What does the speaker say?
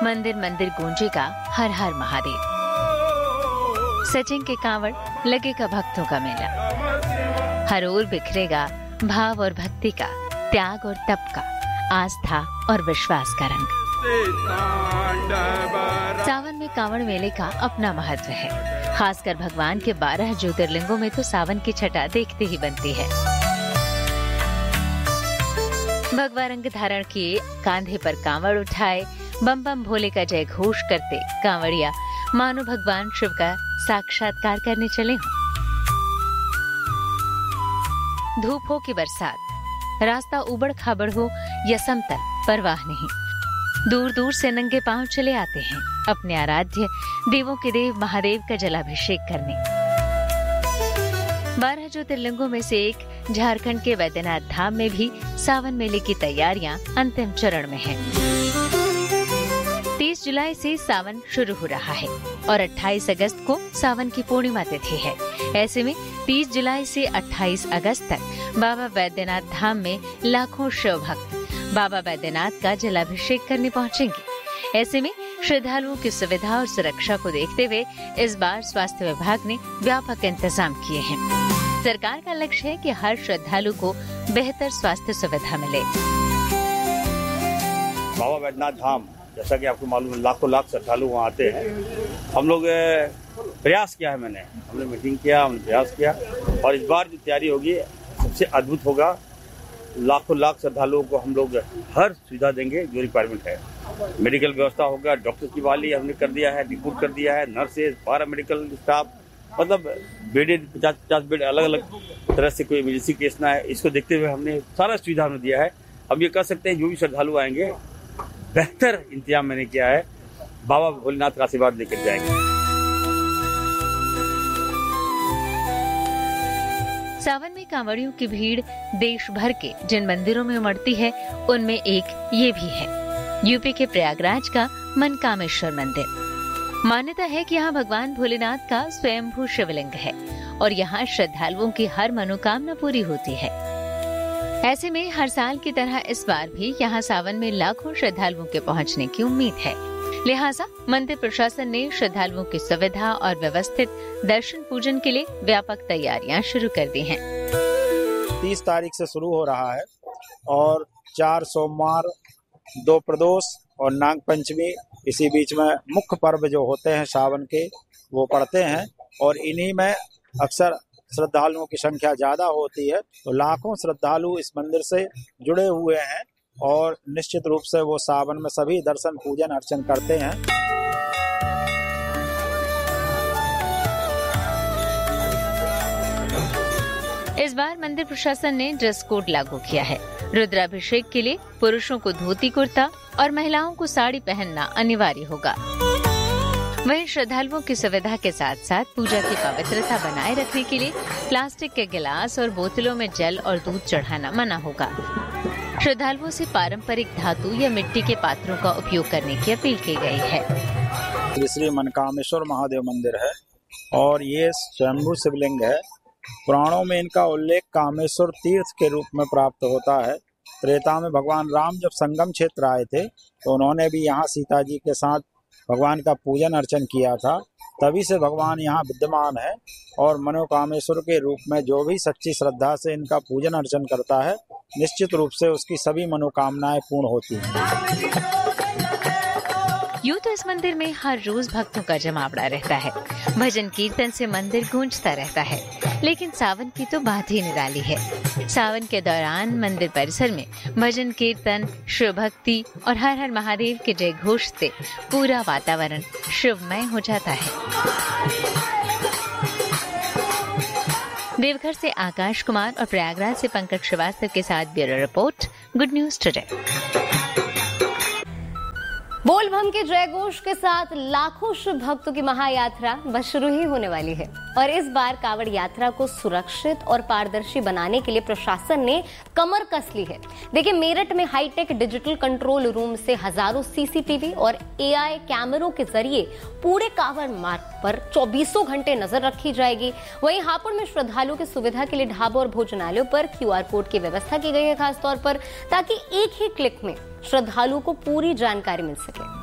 मंदिर मंदिर गूंजेगा हर हर महादेव। सजेंगे कांवड़, लगेगा भक्तों का मेला। हर ओर बिखरेगा भाव और भक्ति का, त्याग और तप का, आस्था और विश्वास का रंग। सावन में कांवड़ मेले का अपना महत्व है। खासकर भगवान के 12 ज्योतिर्लिंगों में तो सावन की छटा देखते ही बनती है। भगवा रंग धारण किए, कांधे पर कांवड़ उठाए, बम बम भोले का जय घोष करते कांवड़िया मानो भगवान शिव का साक्षात्कार करने चले हों। धूप हो कि बरसात, रास्ता उबड़ खाबड़ हो या समतल, परवाह नहीं। दूर दूर से नंगे पांव चले आते हैं अपने आराध्य देवों के देव महादेव का जलाभिषेक करने। 12 ज्योतिर्लिंगों में से एक झारखंड के वैद्यनाथ धाम में भी सावन मेले की तैयारियां अंतिम चरण में हैं। 30 जुलाई से सावन शुरू हो रहा है और 28 अगस्त को सावन की पूर्णिमा तिथि है। ऐसे में 30 जुलाई से 28 अगस्त तक बाबा वैद्यनाथ धाम में लाखों शिव भक्त बाबा वैद्यनाथ का जलाभिषेक करने पहुंचेंगे। ऐसे में श्रद्धालुओं की सुविधा और सुरक्षा को देखते हुए इस बार स्वास्थ्य विभाग ने व्यापक इंतजाम किए हैं। सरकार का लक्ष्य है कि हर श्रद्धालु को बेहतर स्वास्थ्य सुविधा मिले। बाबा वैद्यनाथ धाम, जैसा कि आपको मालूम है, लाखों लाख श्रद्धालु वहाँ आते हैं। हम लोग प्रयास किया है, हमने मीटिंग किया, हमने प्रयास किया और इस बार जो तैयारी होगी सबसे अद्भुत होगा। लाखों लाख श्रद्धालुओं को हम लोग हर सुविधा देंगे जो रिक्वायरमेंट है। मेडिकल व्यवस्था होगा, डॉक्टर की बहाली हमने कर दिया है, रिक्रूट कर दिया है, नर्सेज, पारा मेडिकल स्टाफ, मतलब बेडेड 50 बेड अलग अलग तरह से कोई इमरजेंसी केस ना है, इसको देखते हुए हमने सारा सुविधा हमने दिया है। हम ये कह सकते हैं जो भी श्रद्धालु आएंगे बेहतर इंतजाम मैंने किया है, बाबा भोलेनाथ का आशीर्वाद लेकर जाएंगे। सावन में कांवड़ियों की भीड़ देश भर के जिन मंदिरों में उमड़ती है उनमें एक ये भी है, यूपी के प्रयागराज का मनकामेश्वर मंदिर। मान्यता है कि यहाँ भगवान भोलेनाथ का स्वयंभू शिवलिंग है और यहाँ श्रद्धालुओं की हर मनोकामना पूरी होती है। ऐसे में हर साल की तरह इस बार भी यहाँ सावन में लाखों श्रद्धालुओं के पहुँचने की उम्मीद है। लिहाजा मंदिर प्रशासन ने श्रद्धालुओं की सुविधा और व्यवस्थित दर्शन पूजन के लिए व्यापक तैयारियां शुरू कर दी हैं। 30 तारीख से शुरू हो रहा है और 4 सोमवार, 2 प्रदोष और नाग पंचमी, इसी बीच में मुख्य पर्व जो होते हैं सावन के वो पड़ते हैं और इन्हीं में अक्सर श्रद्धालुओं की संख्या ज्यादा होती है। तो लाखों श्रद्धालु इस मंदिर से जुड़े हुए हैं और निश्चित रूप से वो सावन में सभी दर्शन पूजन अर्चन करते हैं। इस बार मंदिर प्रशासन ने ड्रेस कोड लागू किया है। रुद्राभिषेक के लिए पुरुषों को धोती कुर्ता और महिलाओं को साड़ी पहनना अनिवार्य होगा। वहीं श्रद्धालुओं की सुविधा के साथ साथ पूजा की पवित्रता बनाए रखने के लिए प्लास्टिक के गिलास और बोतलों में जल और दूध चढ़ाना मना होगा। श्रद्धालुओं से पारंपरिक धातु या मिट्टी के पात्रों का उपयोग करने की अपील की गई है। श्री मनकामेश्वर महादेव मंदिर है और ये स्वयंभू शिवलिंग है। पुराणों में इनका उल्लेख कामेश्वर तीर्थ के रूप में प्राप्त होता है। त्रेता में भगवान राम जब संगम क्षेत्र आए थे तो उन्होंने भी यहाँ सीता जी के साथ भगवान का पूजन अर्चन किया था। तभी से भगवान यहाँ विद्यमान है और मनोकामेश्वर के रूप में जो भी सच्ची श्रद्धा से इनका पूजन अर्चन करता है निश्चित रूप से उसकी सभी मनोकामनाएं पूर्ण होती हैं। यूँ तो इस मंदिर में हर रोज भक्तों का जमावड़ा रहता है। भजन कीर्तन से मंदिर गूंजता रहता है, लेकिन सावन की तो बात ही निराली है। सावन के दौरान मंदिर परिसर में भजन कीर्तन, शिव भक्ति और हर हर महादेव के जय घोष से पूरा वातावरण शिवमय हो जाता है। देवघर से आकाश कुमार और प्रयागराज से पंकज श्रीवास्तव के साथ bureau report, good news today. बोलबम के जयघोष के साथ लाखों शिव भक्तों की महायात्रा बस शुरू ही होने वाली है और इस बार कांवड़ यात्रा को सुरक्षित और पारदर्शी बनाने के लिए प्रशासन ने कमर कस ली है। देखिए, मेरठ में हाईटेक डिजिटल कंट्रोल रूम से हजारों सीसीटीवी और एआई कैमरों के जरिए पूरे कांवड़ मार्ग पर 24 घंटे नजर रखी जाएगी। वहीं हापुड़ में श्रद्धालुओं की सुविधा के लिए ढाबों और भोजनालयों पर QR कोड की व्यवस्था की गई है, खासतौर पर ताकि एक ही क्लिक में श्रद्धालुओं को पूरी जानकारी मिल सके।